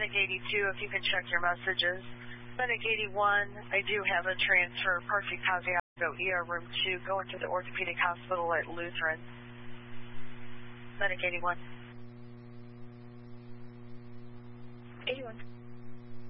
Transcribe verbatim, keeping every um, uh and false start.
Medic eighty-two, if you can check your messages. Medic eighty-one, I do have a transfer, Parsi Casiago, E R room two, going to the orthopedic hospital at Lutheran. Medic eighty-one. eighty-one.